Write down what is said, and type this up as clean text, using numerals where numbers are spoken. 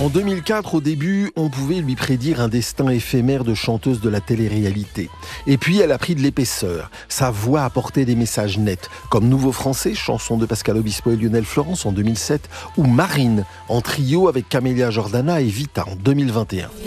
En 2004, au début, on pouvait lui prédire un destin éphémère de chanteuse de la télé-réalité. Et puis, elle a pris de l'épaisseur. Sa voix apportait des messages nets, comme Nouveau Français, chanson de Pascal Obispo et Lionel Florence en 2007, ou Marine, en trio avec Camélia Jordana et Vita en 2021.